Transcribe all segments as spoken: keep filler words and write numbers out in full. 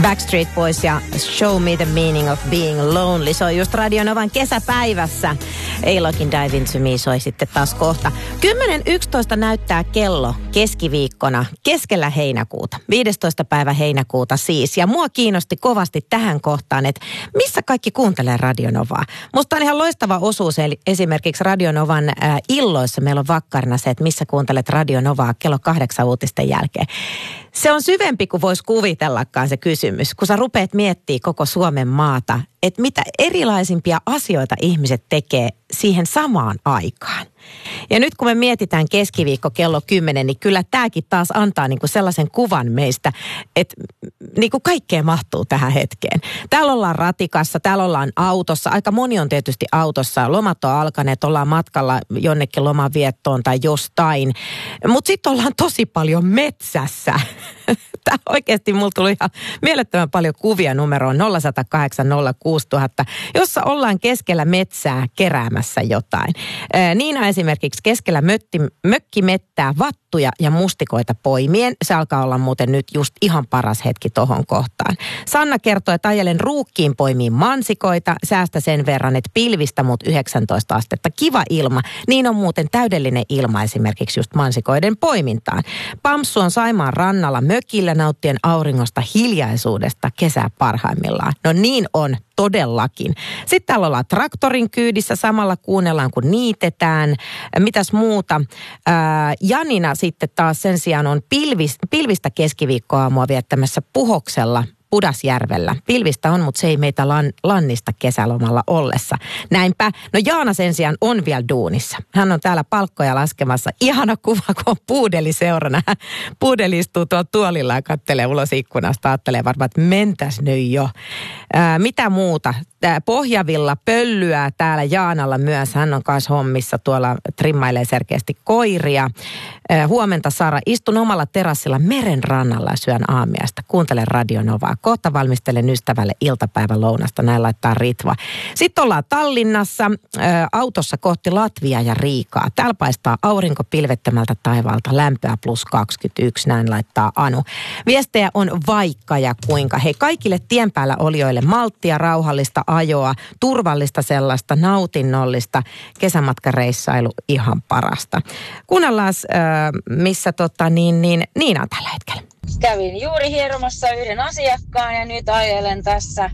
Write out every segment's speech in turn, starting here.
Backstreet Boys ja Show Me the Meaning of Being Lonely. Se on just Radio Novan kesäpäivässä. Eilokin Dive Into Me soi sitten taas kohta. kymmenen yksitoista näyttää kello keskiviikkona keskellä heinäkuuta. viidestoista päivä heinäkuuta siis. Ja mua kiinnosti kovasti tähän kohtaan, että missä kaikki kuuntelee Radio Novaa. Musta on ihan loistava osuus, eli esimerkiksi Radio Novan äh, illoissa meillä on vakkarina se, että missä kuuntelet Radio Novaa kello kahdeksan uutisten jälkeen. Se on syvempi kuin voisi kuvitellakaan se kysymys, kun sä rupeat miettimään koko Suomen maata, että mitä erilaisimpia asioita ihmiset tekee siihen samaan aikaan. Ja nyt kun me mietitään keskiviikko kello kymmenen, niin kyllä tämäkin taas antaa niinku sellaisen kuvan meistä, että niinku kaikkea mahtuu tähän hetkeen. Täällä ollaan ratikassa, täällä ollaan autossa. Aika moni on tietysti autossa. Lomat on alkaneet, ollaan matkalla jonnekin lomaviettoon tai jostain. Mutta sitten ollaan tosi paljon metsässä. Tämä oikeasti mulla tuli ihan mielettömän paljon kuvia numeroon nolla yksi nolla kahdeksan nolla kuusi nolla nolla nolla, jossa ollaan keskellä metsää keräämässä jotain. Ää, Niina esimerkiksi keskellä mötti, mökkimettää vattuja ja mustikoita poimien. Se alkaa olla muuten nyt just ihan paras hetki tohon kohtaan. Sanna kertoo, että ajelen ruukkiin poimiin mansikoita. Säästä sen verran, että pilvistä mut yhdeksäntoista astetta. Kiva ilma. Niin on muuten täydellinen ilma esimerkiksi just mansikoiden poimintaan. Pamssu on Saimaan rannalla mökillä nauttien auringosta hiljaisuudesta kesää parhaimmillaan. No niin on todellakin. Sitten täällä ollaan traktorin kyydissä, samalla kuunnellaan kun niitetään. Mitäs muuta? Ää, Janina sitten taas sen sijaan on pilvis, pilvistä keskiviikkoaamua viettämässä Puhoksella Pudasjärvellä. Pilvistä on, mutta se ei meitä lan, lannista kesälomalla ollessa. Näinpä. No Jaana sen sijaan on vielä duunissa. Hän on täällä palkkoja laskemassa. Ihana kuva, kun on puudeli seurana. Puudeli istuu tuolla tuolilla ja kattelee ulos ikkunasta. Ajattelee varmaan, että mentäs nyt jo. Ää, mitä muuta? Tää Pohjavilla pöllyää täällä Jaanalla myös. Hän on kanssa hommissa tuolla, trimmailee selkeästi koiria. Ää, huomenta Sara. Istun omalla terassilla meren rannalla ja syön aamiaista. Kuuntelen Radio Novaa. Kohta valmistelen ystävälle iltapäivän lounasta. Näin laittaa Ritva. Sitten ollaan Tallinnassa ää, autossa kohti Latviaa ja Riikaa. Täällä paistaa aurinko pilvettömältä taivaalta. Lämpöä plus kaksikymmentäyksi. Näin laittaa Anu. Viestejä on vaikka ja kuinka. Hei kaikille tien päällä olijoille malttia, rauhallista ajoa, turvallista sellaista, nautinnollista, kesämatkareissailu ihan parasta. Kuunnellaan, äh, missä tota, niin, niin, Niina on tällä hetkellä. Kävin juuri hieromassa yhden asiakkaan ja nyt ajelen tässä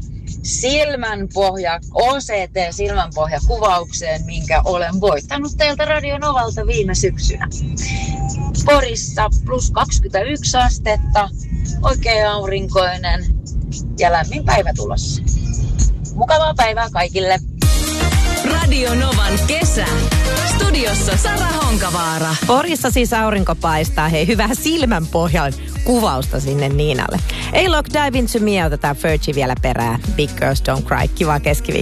silmänpohja, O C T-silmänpohjakuvaukseen, minkä olen voittanut teiltä Radio Novalta viime syksynä. Porissa plus kaksikymmentäyksi astetta, oikein aurinkoinen ja lämmin päivä tulossa. Mukavaa päivää kaikille. Radio Novan kesä. Studiossa Sara Honkavaara. Porissa siis aurinko paistaa. Hei, hyvää silmänpohjan kuvausta sinne Niinalle. Ei look dive into me, otetaan Fergie vielä perään. Big Girls Don't Cry. Kivaa keskiviikkoa.